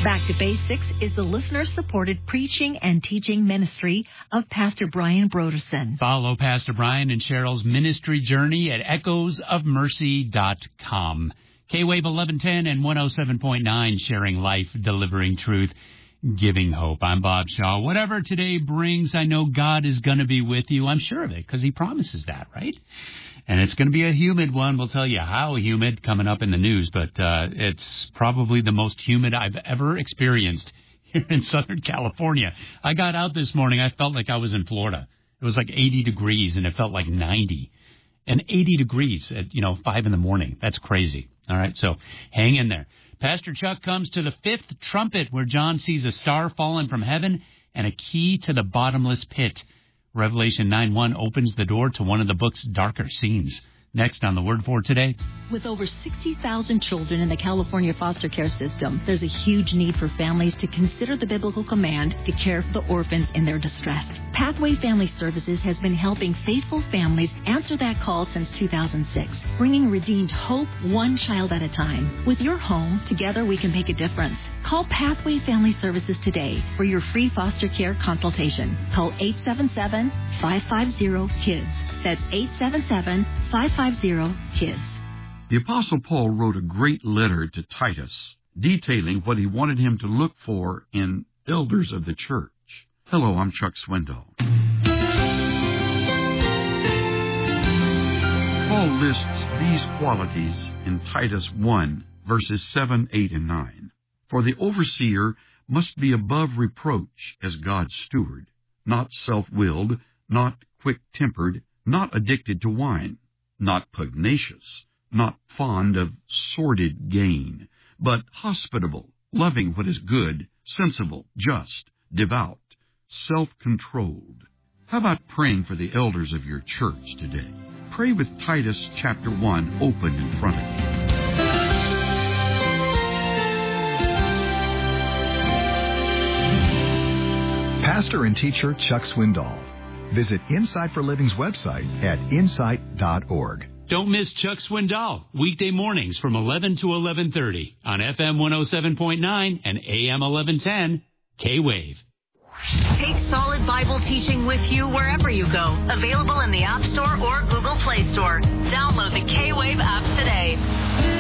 Back to Basics is the listener-supported preaching and teaching ministry of Pastor Brian Broderson. Follow Pastor Brian and Cheryl's ministry journey at echoesofmercy.com. K-Wave 1110 and 107.9, sharing life, delivering truth, giving hope. I'm Bob Shaw. Whatever today brings, I know God is going to be with you. I'm sure of it because he promises that, right? And it's going to be a humid one. We'll tell you how humid coming up in the news, but it's probably the most humid I've ever experienced here in Southern California. I got out this morning. I felt like I was in Florida. It was like 80 degrees, and it felt like 90. And 80 degrees at, 5 in the morning. That's crazy. All right, so hang in there. Pastor Chuck comes to the fifth trumpet where John sees a star fallen from heaven and a key to the bottomless pit. Revelation 9:1 opens the door to one of the book's darker scenes. Next on The Word for Today. With over 60,000 children in the California foster care system, there's a huge need for families to consider the biblical command to care for the orphans in their distress. Pathway Family Services has been helping faithful families answer that call since 2006, bringing redeemed hope one child at a time. With your home, together we can make a difference. Call Pathway Family Services today for your free foster care consultation. Call 877-550-KIDS. That's 877-550-KIDS. The Apostle Paul wrote a great letter to Titus, detailing what he wanted him to look for in elders of the church. Hello, I'm Chuck Swindoll. Paul lists these qualities in Titus 1, verses 7, 8, and 9. For the overseer must be above reproach as God's steward, not self-willed, not quick-tempered, not addicted to wine, not pugnacious, not fond of sordid gain, but hospitable, loving what is good, sensible, just, devout, self-controlled. How about praying for the elders of your church today? Pray with Titus chapter 1 open in front of you. Pastor and teacher Chuck Swindoll. Visit Insight for Living's website at insight.org. Don't miss Chuck Swindoll, weekday mornings from 11 to 11:30 on FM 107.9 and AM 1110, K-Wave. Take solid Bible teaching with you wherever you go. Available in the App Store or Google Play Store. Download the K-Wave app today.